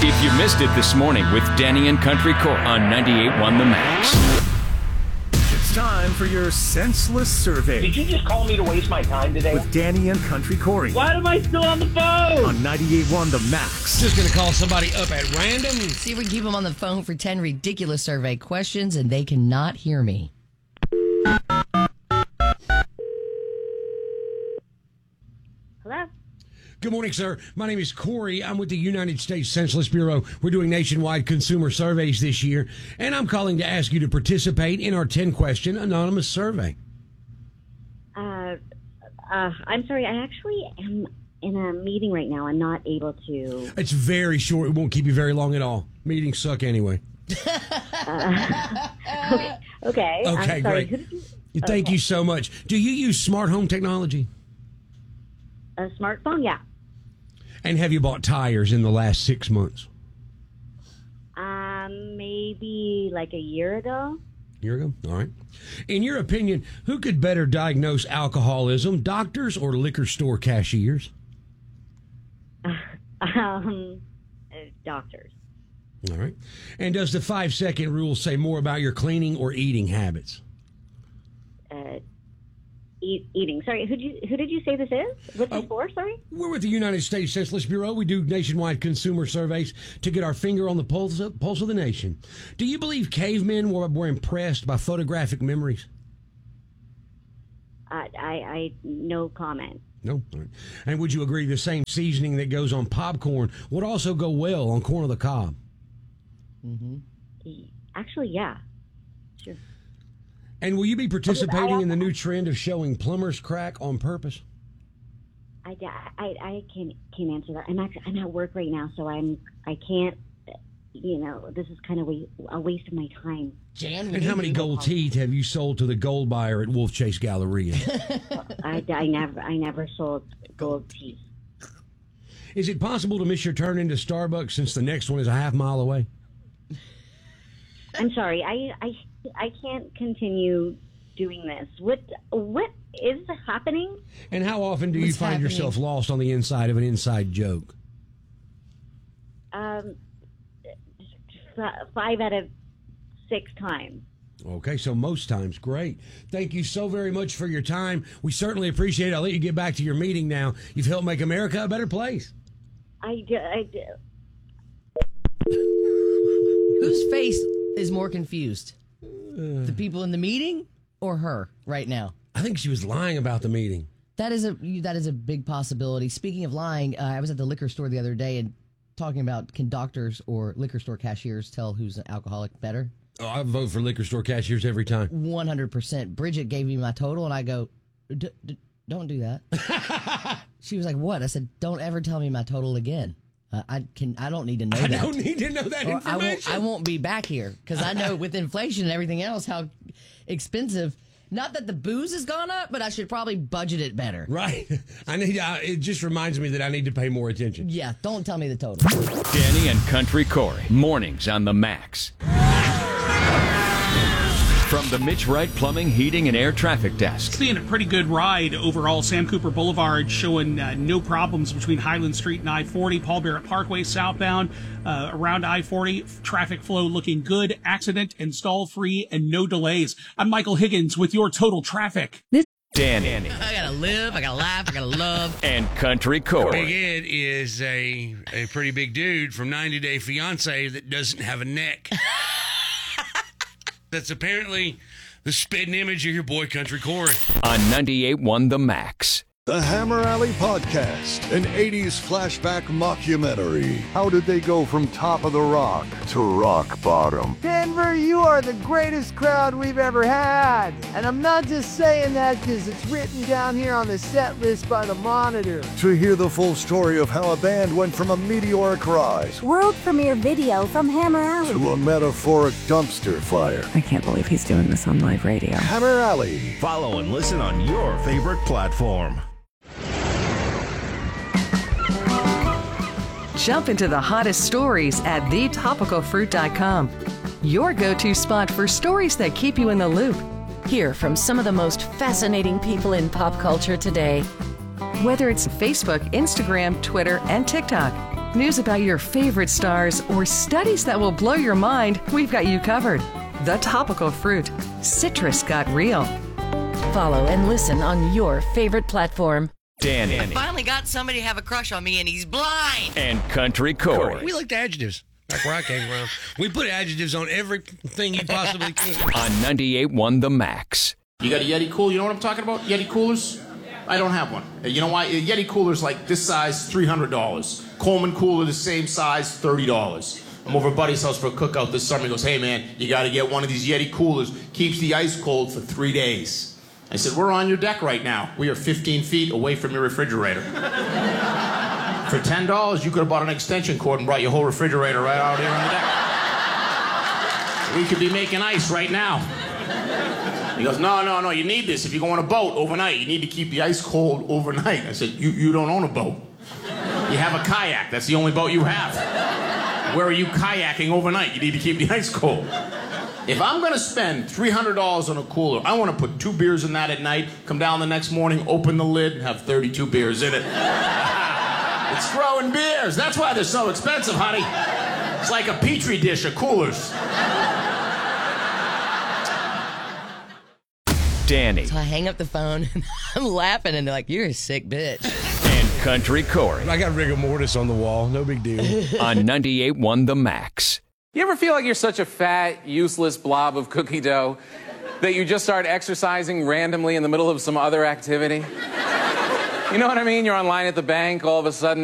If you missed it this morning with Danny and Country Corey on 98.1 The Max. It's time for your senseless survey. Did you just call me to waste my time today? With Danny and Country Corey. Why am I still on the phone? On 98.1 The Max. Just going to call somebody up at random. See if we can keep them on the phone for 10 ridiculous survey questions, and they cannot hear me. Hello? Good morning, sir. My name is Corey. I'm with the United States Census Bureau. We're doing nationwide consumer surveys this year, and I'm calling to ask you to participate in our 10-question anonymous survey. I'm sorry. I actually am in a meeting right now. I'm not able to. It's very short. It won't keep you very long at all. Meetings suck anyway. Okay. Okay, great. Thank you so much. Do you use smart home technology? A smartphone? Yeah. And have you bought tires in the last 6 months? Maybe like a year ago. Year ago? All right. In your opinion, who could better diagnose alcoholism, doctors or liquor store cashiers? Doctors. All right. And does the 5-second rule say more about your cleaning or eating habits? Eating. Sorry, who did you say this is? What's this for? Sorry? We're with the United States Census Bureau. We do nationwide consumer surveys to get our finger on the pulse of the nation. Do you believe cavemen were impressed by photographic memories? I no comment. No? All right. And would you agree the same seasoning that goes on popcorn would also go well on corn on the cob? Mm-hmm. Actually, yeah. Sure. And will you be participating in the new trend of showing plumbers crack on purpose? I can't answer that. I'm at work right now, so I can't. This is kind of a waste of my time. Jan, and how many gold teeth have you sold to the gold buyer at Wolf Chase Galleria? I never sold gold teeth. Is it possible to miss your turn into Starbucks since the next one is a half mile away? I'm sorry. I can't continue doing this. What is happening? And how often do you find yourself lost on the inside of an inside joke? 5 out of 6 times. Okay, so most times. Great. Thank you so very much for your time. We certainly appreciate it. I'll let you get back to your meeting now. You've helped make America a better place. I do. Whose face is more confused? The people in the meeting or her right now? I think she was lying about the meeting. That is a big possibility. Speaking of lying, I was at the liquor store the other day and talking about, can doctors or liquor store cashiers tell who's an alcoholic better? Oh, I vote for liquor store cashiers every time. 100%. Bridget gave me my total, and I go, don't do that. She was like, what? I said, don't ever tell me my total again. I don't need to know that. I don't need to know that information. I won't be back here because I know with inflation and everything else how expensive. Not that the booze has gone up, but I should probably budget it better. Right. It just reminds me that I need to pay more attention. Yeah, don't tell me the total. Danny and Country Corey, mornings on The Max. From the Mitch Wright Plumbing, Heating, and Air Traffic Desk. It's been a pretty good ride overall. Sam Cooper Boulevard showing no problems between Highland Street and I-40. Paul Barrett Parkway southbound around I-40. Traffic flow looking good. Accident and stall free and no delays. I'm Michael Higgins with your total traffic. Danny. I gotta live, I gotta laugh, I gotta love. And Country Corey. Big Ed is a pretty big dude from 90 Day Fiancé that doesn't have a neck. That's apparently the spitting image of your boy Country Corey. On 98.1 The Max. The Hammer Alley Podcast, an 80s flashback mockumentary. How did they go from top of the rock to rock bottom? Denver, you are the greatest crowd we've ever had. And I'm not just saying that because it's written down here on the set list by the Monitor. To hear the full story of how a band went from a meteoric rise, world premiere video from Hammer Alley, to a metaphoric dumpster fire. I can't believe he's doing this on live radio. Hammer Alley. Follow and listen on your favorite platform. Jump into the hottest stories at thetopicalfruit.com. Your go-to spot for stories that keep you in the loop. Hear from some of the most fascinating people in pop culture today. Whether it's Facebook, Instagram, Twitter, and TikTok. news about your favorite stars, or studies that will blow your mind, we've got you covered. The Topical Fruit. Citrus got real. Follow and listen on your favorite platform. Danny I finally got somebody to have a crush on me, and he's blind. and Country Corey. We like the adjectives. That's where I came from. We put adjectives on everything you possibly could. On 98.1 The Max. You got a Yeti cooler? You know what I'm talking about? Yeti coolers? I don't have one. You know why? A Yeti cooler's like this size, $300. Coleman cooler, the same size, $30. I'm over at Buddy's house for a cookout this summer. He goes, hey, man, you got to get one of these Yeti coolers. Keeps the ice cold for 3 days. I said, we're on your deck right now. We are 15 feet away from your refrigerator. For $10, you could have bought an extension cord and brought your whole refrigerator right out here on the deck. We could be making ice right now. He goes, no, you need this. If you go on a boat overnight, you need to keep the ice cold overnight. I said, you don't own a boat. You have a kayak. That's the only boat you have. Where are you kayaking overnight? You need to keep the ice cold. If I'm going to spend $300 on a cooler, I want to put 2 beers in that at night, come down the next morning, open the lid, and have 32 beers in it. It's growing beers. That's why they're so expensive, honey. It's like a Petri dish of coolers. Danny So I hang up the phone, and I'm laughing, and they're like, you're a sick bitch. and Country Corey. I got rigor mortis on the wall. No big deal. On 98.1 The Max. You ever feel like you're such a fat, useless blob of cookie dough that you just start exercising randomly in the middle of some other activity? You know what I mean? You're online at the bank, all of a sudden